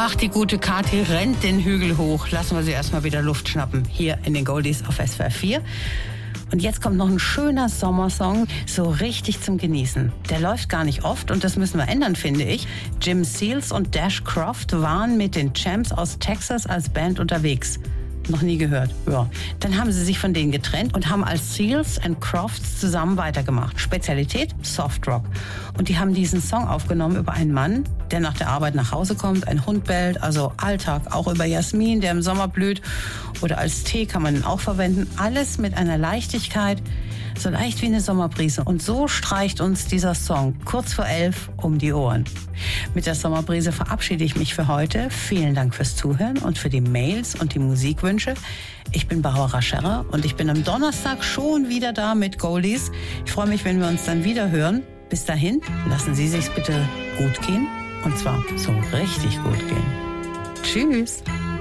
Ach, die gute Kathi rennt den Hügel hoch. Lassen wir sie erstmal wieder Luft schnappen. Hier in den Goldies auf SWR 4. Und jetzt kommt noch ein schöner Sommersong, so richtig zum Genießen. Der läuft gar nicht oft und das müssen wir ändern, finde ich. Jim Seals und Dash Croft waren mit den Champs aus Texas als Band unterwegs. Noch nie gehört. Ja. Dann haben sie sich von denen getrennt und haben als Seals and Crofts zusammen weitergemacht. Spezialität? Softrock. Und die haben diesen Song aufgenommen über einen Mann, der nach der Arbeit nach Hause kommt, ein Hund bellt, also Alltag, auch über Jasmin, der im Sommer blüht. Oder als Tee kann man ihn auch verwenden. Alles mit einer Leichtigkeit, so leicht wie eine Sommerbrise. Und so streicht uns dieser Song kurz vor 11 um die Ohren. Mit der Sommerbrise verabschiede ich mich für heute. Vielen Dank fürs Zuhören und für die Mails und die Musikwünsche. Ich bin Barbara Scherrer und ich bin am Donnerstag schon wieder da mit Goldies. Ich freue mich, wenn wir uns dann wieder hören. Bis dahin, lassen Sie sich's bitte gut gehen. Und zwar so richtig gut gehen. Tschüss.